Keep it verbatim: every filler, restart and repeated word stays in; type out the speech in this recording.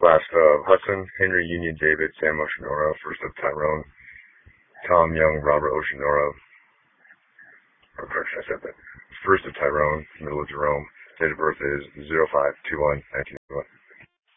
Last, uh, Hudson, Henry Union David, Sam Oceanora, first of Tyrone, Tom Young, Robert Oceanora, or correction, I said that. First of Tyrone, middle of Jerome. Date of birth is zero five two one nineteen ninety-one.